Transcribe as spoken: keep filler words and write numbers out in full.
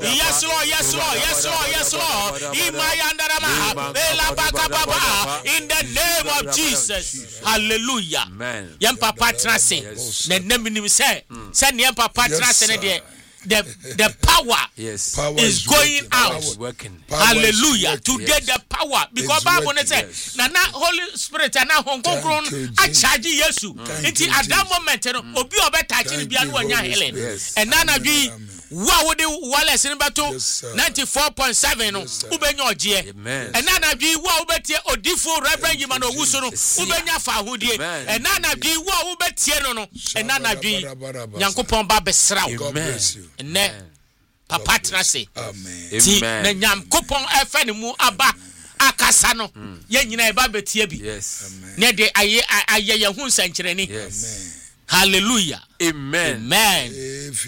Yes, Lord, yes, Lord, yes, Lord, yes, Lord. Imayandarama, Elabakababa, in the name of Jesus. Hallelujah. Amen. Yem papa trase. Ne nemi say, say ne papa trase ne de. The the power, yes. power is, is going working. out. Is working. Hallelujah. Working. Today yes. the power. Because Bible says, na na Holy Spirit and na Honkron a charge Yesu. Nti at that moment no obi obe touch ni bia no anya healing. And na na bi wa wo de wales ni bato ninety-four point seven no ubenya oje. And na na bi wa wo betie odifo Reverend Yimano Wuso no ubenya fa ahodie. And na na bi wa wo betie no no. And na na bi Nyankopon ba besra wo. Amen. Ne papa trase amen ti na Nyankopon efa ne mu aba akasa no ye nyina e ba betie bi yes ne de aye aye ye hu nsankyereni yes hallelujah amen amen